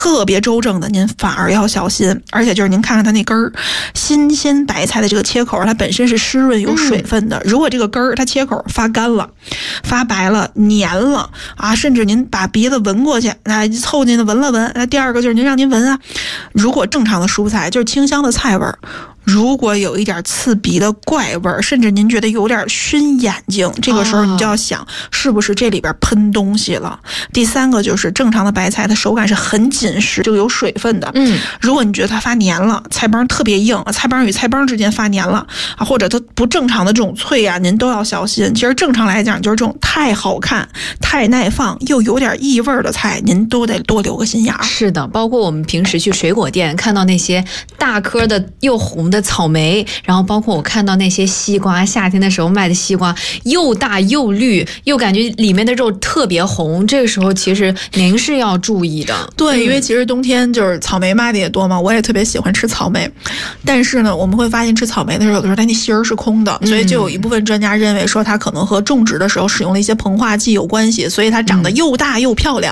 特别周正的，您反而要小心。而且就是您看看它那根儿，新鲜白菜的这个切口，它本身是湿润有水分的。如果这个根儿它切口发干了、发白了、黏了啊，甚至您把鼻子闻过去，凑近的闻了闻。第二个就是让您闻啊，如果正常的蔬菜就是清香的菜味儿。如果有一点刺鼻的怪味儿，甚至您觉得有点熏眼睛，这个时候你就要想是不是这里边喷东西了。第三个就是正常的白菜，它手感是很紧实，就有水分的。如果你觉得它发黏了，菜帮特别硬，菜帮与菜帮之间发黏了啊，或者它不正常的这种脆啊，您都要小心。其实正常来讲，就是这种太好看、太耐放又有点异味的菜，您都得多留个心眼儿。 是的，包括我们平时去水果店看到那些大颗的又红的草莓，然后包括我看到那些西瓜，夏天的时候卖的西瓜又大又绿，又感觉里面的肉特别红，这个时候其实您是要注意的。 对，因为其实冬天就是草莓卖的也多嘛，我也特别喜欢吃草莓，但是呢，我们会发现吃草莓的时候，有的时候它那芯儿是空的，所以就有一部分专家认为说它可能和种植的时候使用了一些膨化剂有关系，所以它长得又大又漂亮。